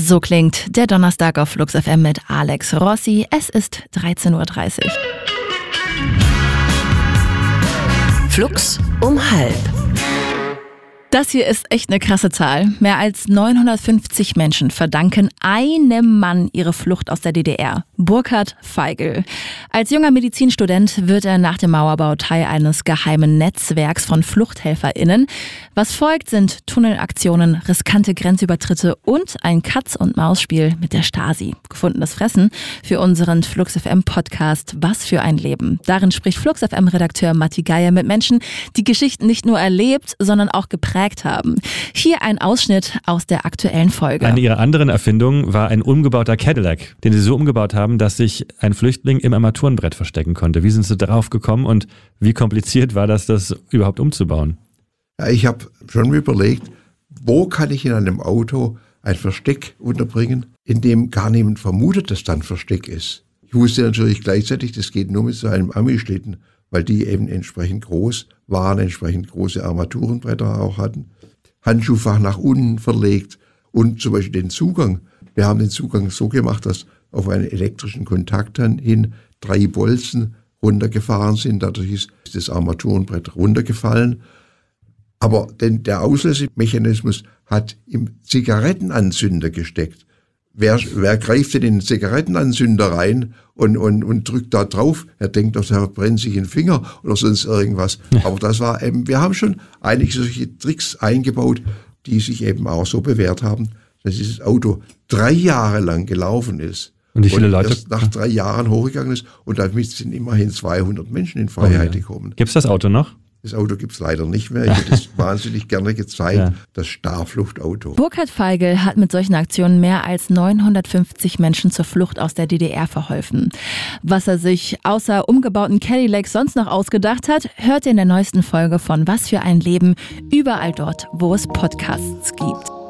So klingt der Donnerstag auf Flux FM mit Alex Rossi. Es ist 13.30 Uhr. Flux um 12:30. Das hier ist echt eine krasse Zahl. Mehr als 950 Menschen verdanken einem Mann ihre Flucht aus der DDR. Burkhard Feigl. Als junger Medizinstudent wird er nach dem Mauerbau Teil eines geheimen Netzwerks von FluchthelferInnen. Was folgt, sind Tunnelaktionen, riskante Grenzübertritte und ein Katz-und-Maus-Spiel mit der Stasi. Gefundenes Fressen für unseren Flux FM Podcast Was für ein Leben. Darin spricht Flux FM Redakteur Matti Geier mit Menschen, die Geschichten nicht nur erlebt, sondern auch geprägt haben. Hier ein Ausschnitt aus der aktuellen Folge. Eine ihrer anderen Erfindungen war ein umgebauter Cadillac, den sie so umgebaut haben, dass sich ein Flüchtling im Armaturenbrett verstecken konnte. Wie sind sie darauf gekommen und wie kompliziert war das überhaupt umzubauen? Ja, ich habe schon überlegt, wo kann ich in einem Auto ein Versteck unterbringen, in dem gar niemand vermutet, dass da ein Versteck ist. Ich wusste natürlich gleichzeitig, das geht nur mit so einem Ami-Schlitten, weil die eben entsprechend groß waren, entsprechend große Armaturenbretter auch hatten. Handschuhfach nach unten verlegt und zum Beispiel den Zugang. Wir haben den Zugang so gemacht, dass auf einen elektrischen Kontakt hin 3 Bolzen runtergefahren sind. Dadurch ist das Armaturenbrett runtergefallen. Aber der Auslösemechanismus hat im Zigarettenanzünder gesteckt. Wer greift denn in den Zigarettenanzünder rein und drückt da drauf? Er denkt doch, er brennt sich den Finger oder sonst irgendwas. Ja. Aber das war eben, wir haben schon einige solche Tricks eingebaut, die sich eben auch so bewährt haben, dass dieses Auto 3 Jahre lang gelaufen ist. Und wie viele Leute? Erst nach 3 Jahren hochgegangen ist und damit sind immerhin 200 Menschen in Freiheit gekommen. Gibt's das Auto noch? Das Auto gibt's leider nicht mehr. Ich hätte es wahnsinnig gerne gezeigt, das Starfluchtauto. Burkhard Feigl hat mit solchen Aktionen mehr als 950 Menschen zur Flucht aus der DDR verholfen. Was er sich außer umgebauten Cadillac sonst noch ausgedacht hat, hört ihr in der neuesten Folge von Was für ein Leben, überall dort, wo es Podcasts gibt.